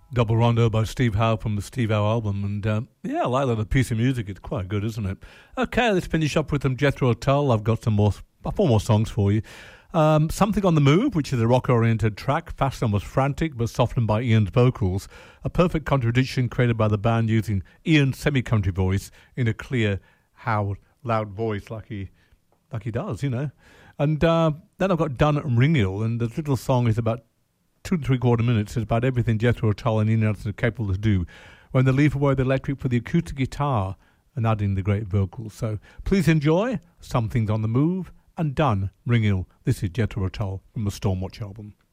Double Rondo by Steve Howe from the Steve Howe album. And yeah, I like that piece of music. It's quite good, isn't it? Okay, let's finish up with some Jethro Tull. I've got some four more songs for you. Something on the Move, which is a rock-oriented track. Fasten was frantic, but softened by Ian's vocals. A perfect contradiction created by the band using Ian's semi-country voice in a clear, loud voice like he does, you know. And then I've got Done and Ringhill, and the little song is about 2 3/4 minutes. It's about everything Jethro Tull and Ian Anderson are capable to do when they leave away the electric for the acoustic guitar and add in the great vocals. So please enjoy Something's on the Move and Done, Ringhill. This is Jethro Tull from the Stormwatch album.